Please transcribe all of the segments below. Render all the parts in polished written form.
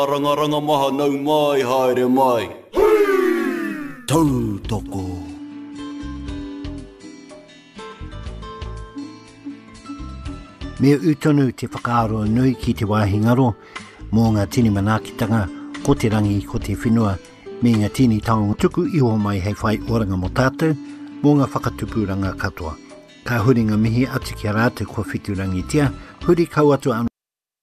Ranga maha nau mai haere mai. Tau toko. Mea utonu te whakaaro nui ki te wāhingaro mō ngā tini manakitanga ko te rangi ko te whenua me ngā tini taonga tuku iho mai hei whai oranga mo tātou mō ngā whakatupuranga katoa. Ka huri ngā mihi atu ki a rātou kua whiturangi tia, huri kau atu anu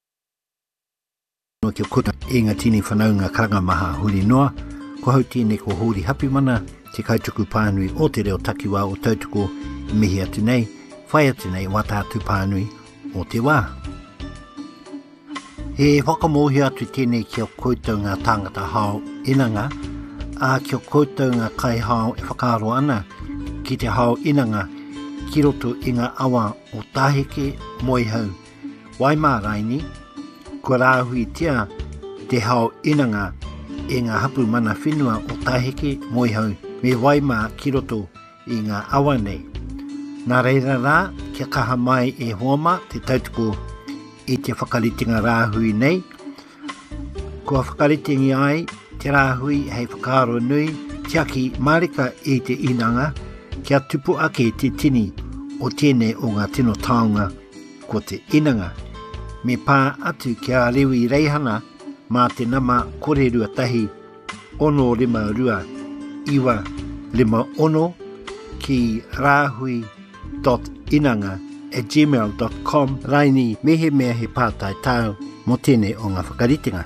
ki o kota e ngā tini whanau ngā karanga maha huri noa, ko hau tine ko huri hapi mana te kautuku pānui o te reo takiwā o tautuko mihi atu nei, whai atu nei wā tātu pānui o te wā. He whakamohi atu tēnei ki o koutou ngā tāngata hao inanga, a ki o koutou ngā kai hao e whakaaro ana ki te hao inanga ki roto i ngā awa o tāheke moi hau. Waimā raini, kua rāhui tia te hao inanga e ngā hapu mana whenua o tāheke moi hau me waimā ki roto i ngā awa nei. Nā reira rā, kia kaha mai e hoama te tautuko i te whakaritinga rāhui nei. Kua whakaritingi ai te rāhui hei whakaaro nui, tia ki marika i te inanga, kia tupu ake te tini o tēnei o ngā tino taonga ko te inanga. Me pā atu kia rewi reihana mā te nama kore rua tahi 652 ki rahui.inanga@gmail.com raini mehe mea he pātai tau mo tēnei o ngā whakaritinga.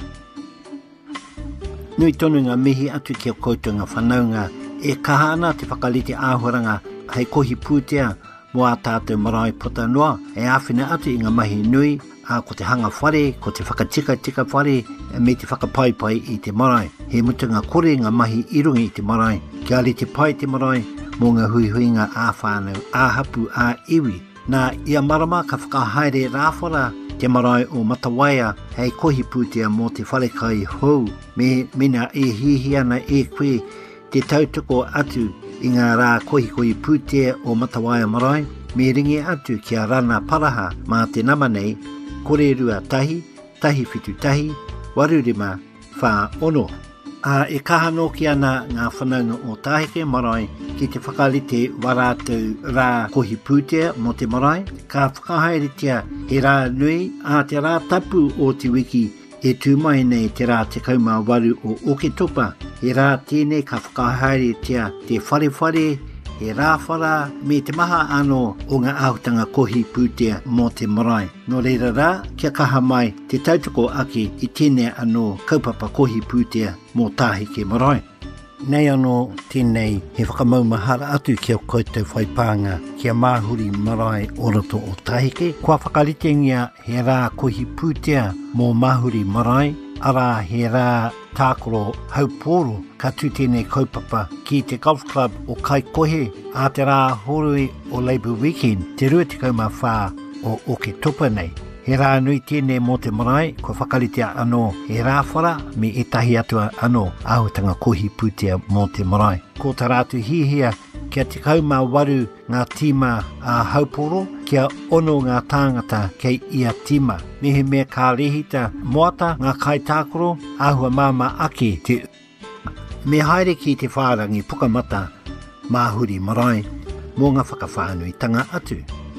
Nui tonu ngā mihi atu ki o koutou ngā whanaunga e kaha ana te whakarite āhuranga hei kohi pūtea mo a tātou marae pota noa e āwhina atu i ngā mahi nui a ko te hanga whare, ko te whakatika whare me te whakapaipai i te marae. He mutunga kore ngā mahi irungi i te marae. Kia re te pai te marae mō ngā huihuinga ā whānau, ā hapu, ā iwi. Nā ia marama ka whakahaere rāwhara te marae o Matawaia hei kohi pūtea mō te wharekai hou. Me mina e hihiana e koe te tautuko atu i ngā rā kohi pūtea o Matawaia marae. Me ringi atu kia rana paraha mā te nama nei, kore rua tahi, tahi whitu tahi, warurima, wha ono. A e kahano ki ana ngā whanaunga o tāheke marae ki te whakarite warātou rā kohi pūtea mo te marae, ka whakahaeretia he rā nui a te rā tapu o te wiki e tūmai nei te rā te kaumawaru o Oketopa. He rā tēnei ka whakahaeretia te wharewhare, he rāwhara me te maha ano o ngā āhutanga kohi pūtea mō te marae. Nō reira rā, kia kaha mai te tautoko ake i tēnei anō kaupapa kohi pūtea mō tāheke marae. Nei anō tēnei he whakamaumahara atu ki o koutou whaipānga kia māhuri marae o roto o tāheke. Kua whakaritengia he rā kohi pūtea mō māhuri marae, ara he rā tākoro hauporo ka tū tēnei kaupapa ki te golf club o Kaikohe a te rā horui o Labour Weekend te 24 o Oketopa nei. He rā nui tēnei mō te marae ko whakaritea anō he rāwhara me e tahi atua anō āhutanga kohi pūtea mō te marae. Ko tā rātu hihia kia te kaumawaru ngā tīma a hauporo kia ono ngā tāngata kei ia tīma. Mehe mea ka rehita moata ngā kai tākoro āhua māma ake te me haere ki te whārangi pukamata māhuri marae mō ngā whakawhānuitanga atu.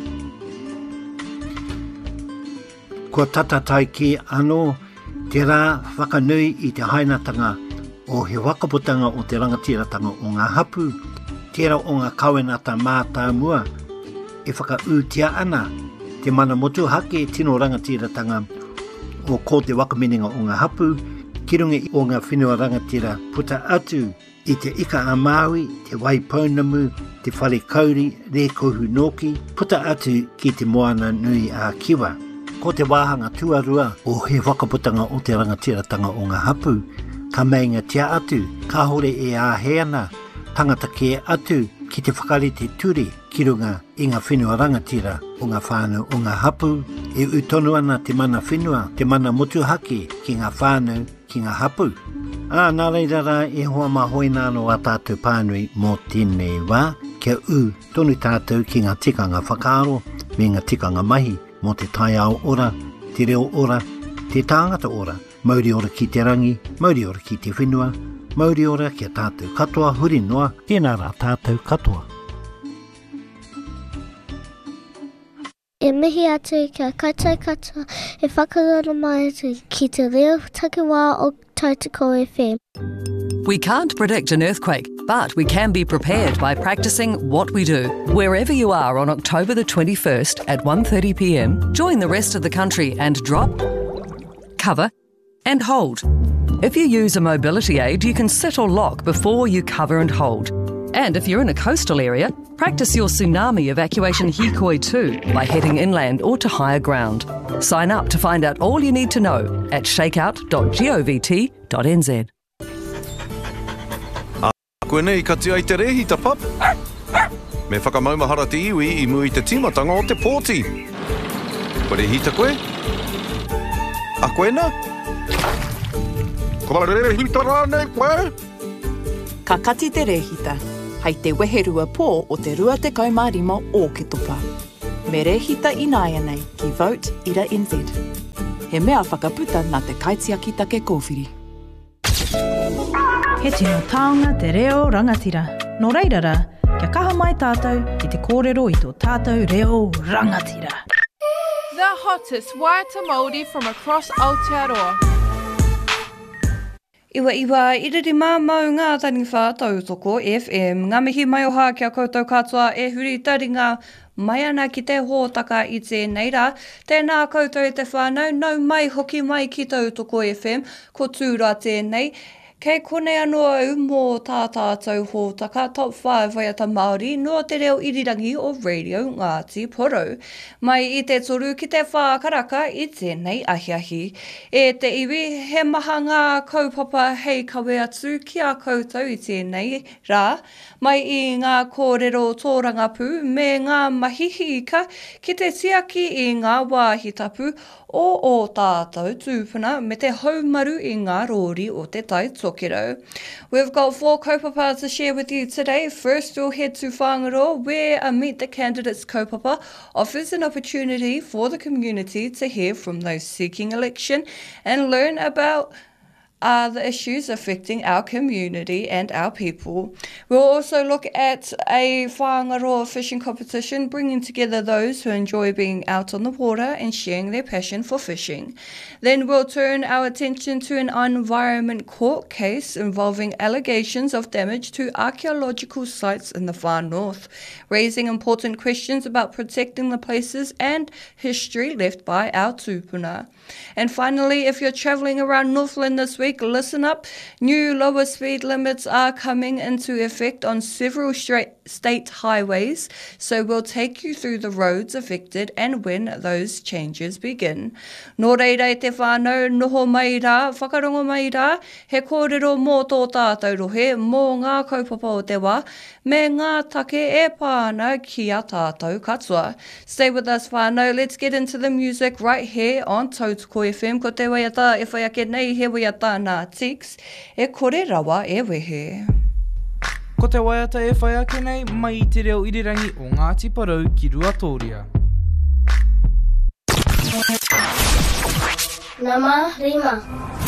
Kua tatatai ki anō te rā whakanui i te hainatanga o he wakaputanga o te rangatiratanga o ngā hapu, tērā o ngā kawenata mātāmua e whakaūtia ana te mana motu hake tino rangatiratanga o ko te wakamininga o ngā hapu, ki runga o ngā whenua rangatira puta atu i te ika a Māui, te Waipounamu, te whare kauri, re kohu noki, puta atu ki te moana nui a Kiwa. Ko te wāhanga tuarua o he wakaputanga o te rangatiratanga o ngā hapu, ka meinga tia atu, ka hore e āheana, tangata ke atu ki te whakarite turi ki runga i ngā whenua rangatira o ngā whānau o ngā hapu, e utonu ana te mana whenua, te mana motuhake ki ngā whānau ki ngā hapu. Nā reira rā e hoa mahoina anō a tātou pānui mō tēnei wā, kia tonu tātou ki ngā tikanga whakaaro me ngā tikanga mahi mō te tai ao ora, te reo ora, te tāngata ora, Mauri ora ki te rangi, mauri ora ki te whenua, mauri ora ki a tātou katoa, huri noa, tēnā rā tātou katoa. E mihi atu kia koutou katoa, e whakarora mai atu ki te reo takiwā o Tautoko FM. We can't predict an earthquake, but we can be prepared by practicing what we do. Wherever you are on October the 21st at 1:30 p.m, join the rest of the country and drop, cover and hold. If you use a mobility aid, you can sit or lock before you cover and hold. And if you're in a coastal area, practice your tsunami evacuation hikoi too by heading inland or to higher ground. Sign up to find out all you need to know at shakeout.govt.nz. Koe nei ka tia I te rehita pap. Me whakamaumahara te iwi I mui te timatanga o te pōti. Ko rehita koe? A koe na? Ko rehita rānei koe? Ka kati te rehita, hei te weherua pō o te 25 o ke topa. Me rehita inaia nei ki Vote.NZ. He mea whakaputa nā te kaitiaki take kōwhiri. He tino taonga te reo rangatira. Nō reirara, kia kaha mai tātou ki te kōrero I tō tātou reo rangatira. The hottest Waiata Māori from across Aotearoa. Iwa, iriri mau ngā taniwha Tautoko FM. Ngā mihi mai o hā kia koutou katoa e huri taringa mai ana ki te hōtaka I tēnei rā. Tēnā koutou te whānau, nau mai hoki mai ki Tautoko FM, ko tūra tēnei. Kei konei anō au mō tā tātou hōtaka Top 5 Waiata Māori noa te reo irirangi o Radio Ngāti Porou. Mai I te toru ki te whākaraka I tēnei ahiahi. E te iwi, he maha ngā kaupapa hei kawe atu ki a koutou I tēnei rā. Mai I ngā kōrero tōrangapū me ngā mahihiika ki te tiaki I ngā wāhitapu o tātou tūpuna me te haumaru I ngā rōri o te tai tokero. We've got 4 kaupapa to share with you today. First, we'll head to Whangaroa, where a Meet the Candidates kaupapa offers an opportunity for the community to hear from those seeking election and learn about the issues affecting our community and our people. We'll also look at a Whangaroa fishing competition, bringing together those who enjoy being out on the water and sharing their passion for fishing. Then we'll turn our attention to an environment court case involving allegations of damage to archaeological sites in the far north, raising important questions about protecting the places and history left by our tūpuna. And finally, if you're travelling around Northland this week, listen up. New lower speed limits are coming into effect on several state highways, so we'll take you through the roads affected and when those changes begin. Nō reira I te whānau, noho mai rā, whakarongo mai rā, he kōrero mō tō tātou rohe, mō ngā kaupapa o te wā, me ngā take e pāna ki a tātou katoa. Stay with us whānau, let's get into the music right here on Tautoko FM. Ko te waiata e whaiake nei, he waiata nā Tix, e kore rawa e wehe. Ko te waiata e whaiake nei, mai I te reo irirangi o Ngāti Porou ki Ruatoria. Nama Rima.